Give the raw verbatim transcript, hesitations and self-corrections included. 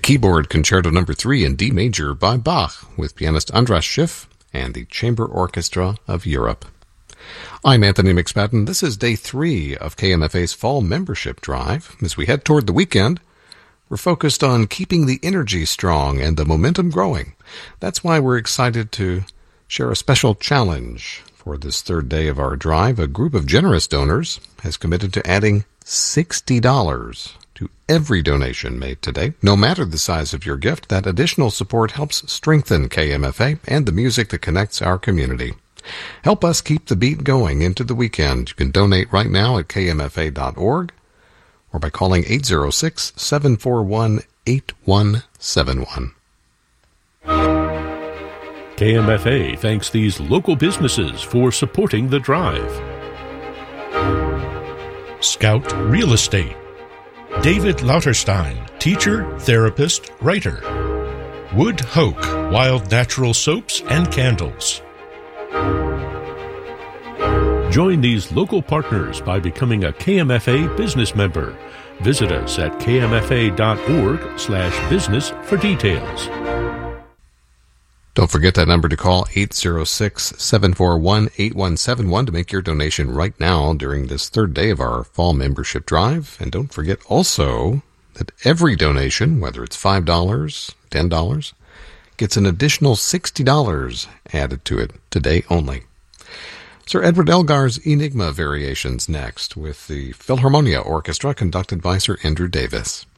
Keyboard Concerto Number three in D major by Bach with pianist Andras Schiff and the Chamber Orchestra of Europe. I'm Anthony McSpadden. This is day three of K M F A's Fall Membership Drive. As we head toward the weekend, we're focused on keeping the energy strong and the momentum growing. That's why we're excited to share a special challenge. For this third day of our drive, a group of generous donors has committed to adding sixty dollars to every donation made today. No matter the size of your gift, that additional support helps strengthen K M F A and the music that connects our community. Help us keep the beat going into the weekend. You can donate right now at K M F A dot org or by calling eight zero six, seven four one, eight one seven one. K M F A thanks these local businesses for supporting the drive. Scout Real Estate. David Lauterstein, teacher, therapist, writer. Wood Hoke, wild natural soaps and candles. Join these local partners by becoming a K M F A business member. Visit us at K M F A dot org slash business for details. Don't forget that number to call, eight zero six, seven four one, eight one seven one, to make your donation right now during this third day of our fall membership drive. And don't forget also that every donation, whether it's five dollars, ten dollars, gets an additional sixty dollars added to it today only. Sir Edward Elgar's Enigma Variations next with the Philharmonia Orchestra conducted by Sir Andrew Davis.